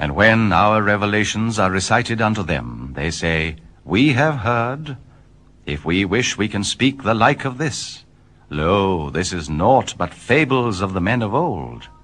And when our revelations are recited unto them, they say, We have heard. If we wish, we can speak the like of this. Lo, this is naught but fables of the men of old.